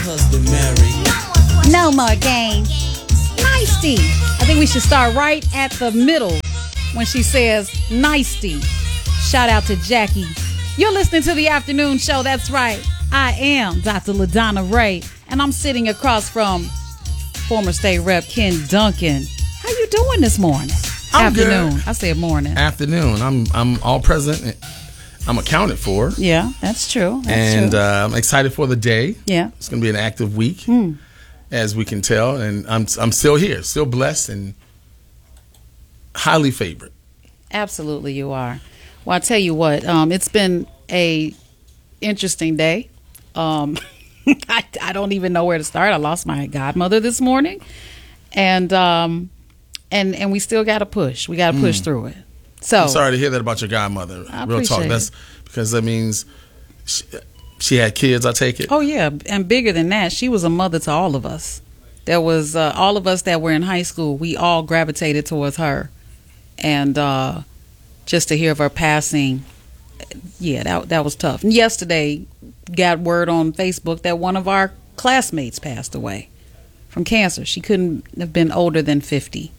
husband married. No more games. Nicety. I think we should start right at the middle when she says nicety. Shout out to Jackie. You're listening to the afternoon show. That's right. I am Dr. LaDonna Ray, and I'm sitting across from former state rep Ken Duncan. How you doing this morning? I'm afternoon. Good. I said morning. Afternoon. I'm all present. I'm accounted for. Yeah, that's true. I'm excited for the day. Yeah, it's going to be an active week, as we can tell, and I'm still here, still blessed and highly favored. Absolutely, you are. Well, I tell you what, it's been a interesting day. I don't even know where to start. I lost my godmother this morning, and we still got to push. We got to push through it. So I'm sorry to hear that about your godmother. Real talk. That's because that means she had kids. I take it. Oh yeah, and bigger than that, she was a mother to all of us. There was all of us that were in high school. We all gravitated towards her, and just to hear of her passing, yeah, that was tough. And yesterday, got word on Facebook that one of our classmates passed away from cancer. She couldn't have been older than 50.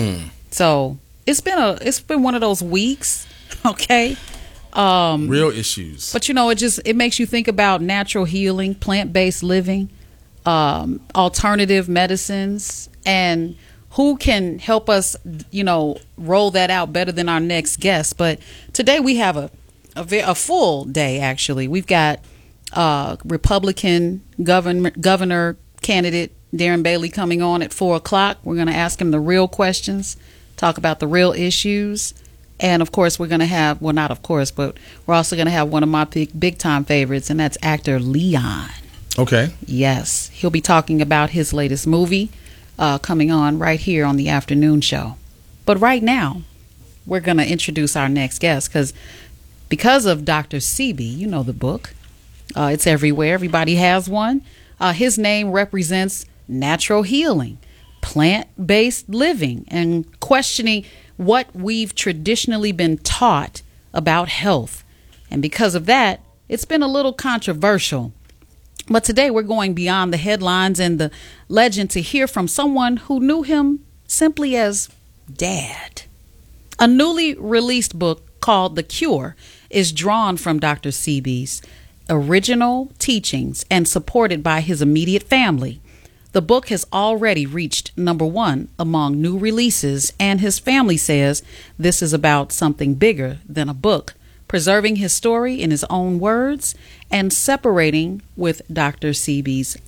So it's been one of those weeks, okay? Real issues. But it makes you think about natural healing, plant-based living, alternative medicines, and who can help us, roll that out better than our next guest. But today we have a full day, actually. We've got Republican governor candidate Darren Bailey coming on at 4:00. We're going to ask him the real questions, talk about the real issues. And of course, we're going to have, well, not of course, but we're also going to have one of my big time favorites, and that's actor Leon. Okay. Yes. He'll be talking about his latest movie coming on right here on the afternoon show. But right now, we're going to introduce our next guest because of Dr. Sebi, you know the book. It's everywhere. Everybody has one. His name represents natural healing, plant-based living, and questioning what we've traditionally been taught about health. And because of that, it's been a little controversial. But today we're going beyond the headlines and the legend to hear from someone who knew him simply as Dad. A newly released book called The Cure is drawn from Dr. Sebi's original teachings and supported by his immediate family. The book has already reached #1 among new releases, and his family says this is about something bigger than a book, preserving his story in his own words and separating with Dr. Sebi's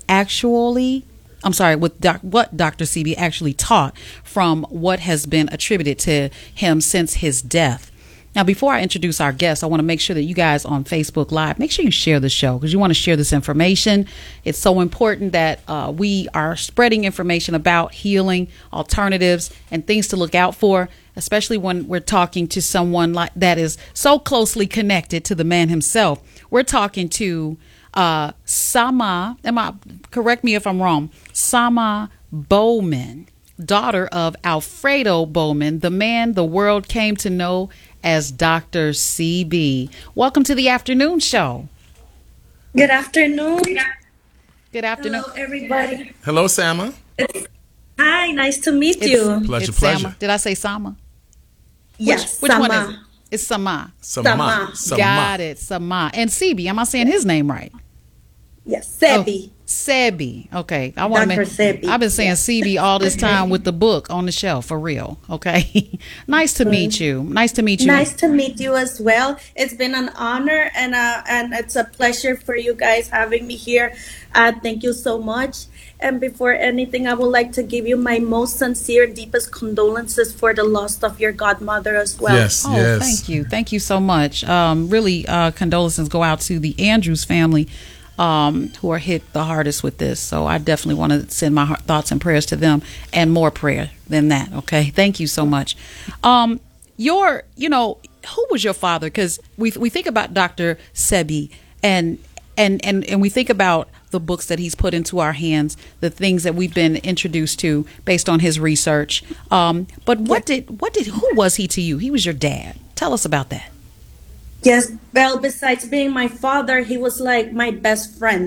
what Dr. Sebi actually taught from what has been attributed to him since his death. Now, before I introduce our guest, I want to make sure that you guys on Facebook Live, make sure you share the show because you want to share this information. It's so important that we are spreading information about healing, alternatives, and things to look out for, especially when we're talking to someone like that is so closely connected to the man himself. We're talking to Sama, correct me if I'm wrong, Sama Bowman, daughter of Alfredo Bowman, the man the world came to know as Dr. Sebi. Welcome to the afternoon show. Good afternoon. Good afternoon. Hello, everybody. Hello, Sama. Hi, nice to meet you. Pleasure. Sama. Did I say Sama? Yes, Which Sama. one is it? It's Sama. Sama. Got it, Sama. And Sebi, am I saying his name right? Yes, Sebi. Sebi. Okay. I want Dr. Sebi. I've been saying Sebi all this time with the book on the shelf, for real. Okay. Nice to meet you. Nice to meet you. Nice to meet you as well. It's been an honor and it's a pleasure for you guys having me here. Thank you so much. And before anything, I would like to give you my most sincere, deepest condolences for the loss of your godmother as well. Yes. Thank you. Thank you so much. Really, condolences go out to the Andrews family who are hit the hardest with this. So I definitely want to send my thoughts and prayers to them, and more prayer than that. Okay. Thank you so much. Who was your father? Because we think about Dr. Sebi and we think about the books that he's put into our hands, the things that we've been introduced to based on his research. But who was he to you? He was your dad. Tell us about that. Yes, well, besides being my father, he was like my best friend.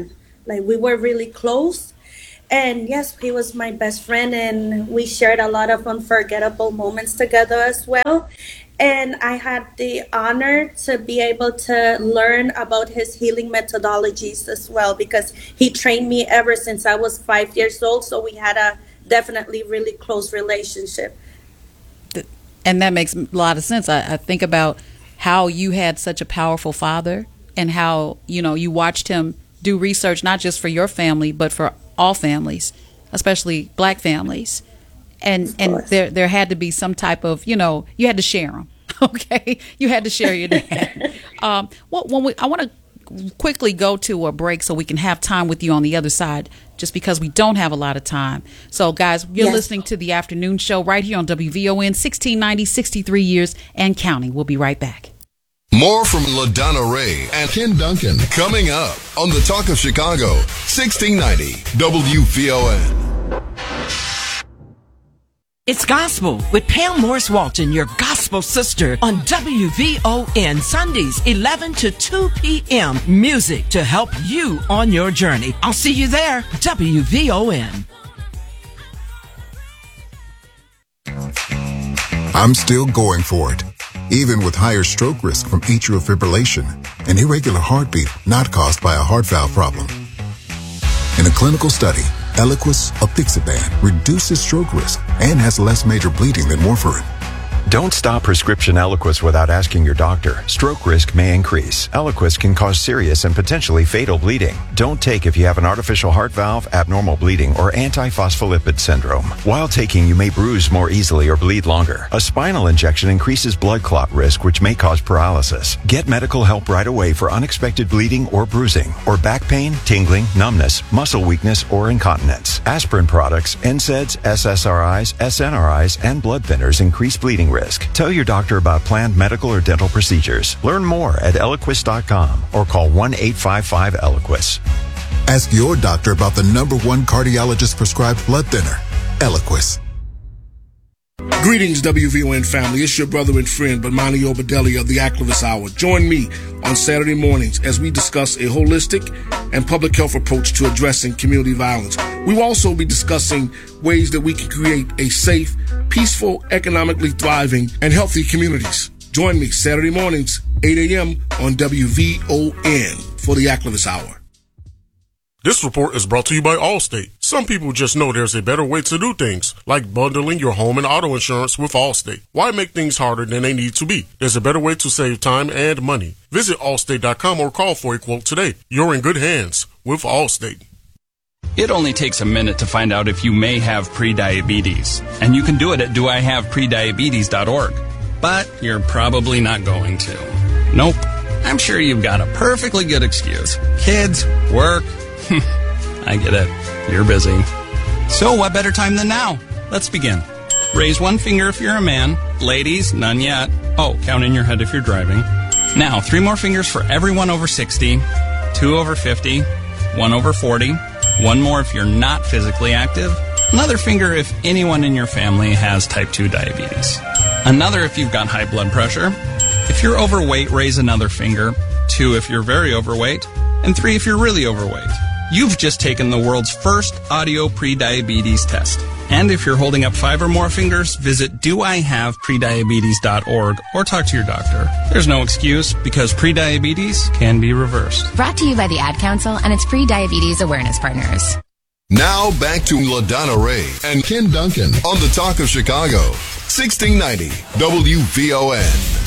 like we were really close. And yes, he was my best friend, and we shared a lot of unforgettable moments together as well. And I had the honor to be able to learn about his healing methodologies as well, because he trained me ever since I was 5 years old. So we had a definitely really close relationship. And that makes a lot of sense. I think about how you had such a powerful father, and how, you watched him do research, not just for your family, but for all families, especially Black families. And there had to be some type of, you had to share them. Okay. You had to share your dad. I want to quickly go to a break so we can have time with you on the other side, just because we don't have a lot of time. So guys, you're listening to the afternoon show right here on WVON 1690, 63 years and counting. We'll be right back. More from LaDonna Ray and Ken Duncan coming up on the Talk of Chicago, 1690 WVON. It's Gospel with Pam Morris Walton, your gospel sister, on WVON Sundays, 11 to 2 p.m. Music to help you on your journey. I'll see you there. WVON. I'm still going for it, even with higher stroke risk from atrial fibrillation, an irregular heartbeat not caused by a heart valve problem. In a clinical study, Eliquis apixaban reduces stroke risk and has less major bleeding than warfarin. Don't stop prescription Eliquis without asking your doctor. Stroke risk may increase. Eliquis can cause serious and potentially fatal bleeding. Don't take if you have an artificial heart valve, abnormal bleeding, or antiphospholipid syndrome. While taking, you may bruise more easily or bleed longer. A spinal injection increases blood clot risk, which may cause paralysis. Get medical help right away for unexpected bleeding or bruising, or back pain, tingling, numbness, muscle weakness, or incontinence. Aspirin products, NSAIDs, SSRIs, SNRIs, and blood thinners increase bleeding risk. Tell your doctor about planned medical or dental procedures. Learn more at Eliquis.com or call 1-855-ELIQUIS. Ask your doctor about the #1 cardiologist prescribed blood thinner, Eliquis. Greetings, WVON family. It's your brother and friend, Bomani Obadeli of the Activist Hour. Join me on Saturday mornings as we discuss a holistic and public health approach to addressing community violence. We will also be discussing ways that we can create a safe, peaceful, economically thriving, and healthy communities. Join me Saturday mornings, 8 a.m. on WVON for the Activist Hour. This report is brought to you by Allstate. Some people just know there's a better way to do things, like bundling your home and auto insurance with Allstate. Why make things harder than they need to be? There's a better way to save time and money. Visit Allstate.com or call for a quote today. You're in good hands with Allstate. It only takes a minute to find out if you may have prediabetes, and you can do it at doihaveprediabetes.org. But you're probably not going to. Nope. I'm sure you've got a perfectly good excuse. Kids, work. I get it. You're busy. So what better time than now? Let's begin. Raise one finger if you're a man. Ladies, none yet. Oh, count in your head if you're driving. Now, 3 more fingers for everyone over 60, 2 over 50, 1 over 40, 1 more if you're not physically active, another finger if anyone in your family has type 2 diabetes, another if you've got high blood pressure. If you're overweight, raise another finger, 2 if you're very overweight, and 3 if you're really overweight. You've just taken the world's first audio prediabetes test. And if you're holding up 5 or more fingers, visit doihaveprediabetes.org or talk to your doctor. There's no excuse, because prediabetes can be reversed. Brought to you by the Ad Council and its pre-diabetes awareness partners. Now back to LaDonna Ray and Ken Duncan on the Talk of Chicago, 1690 WVON.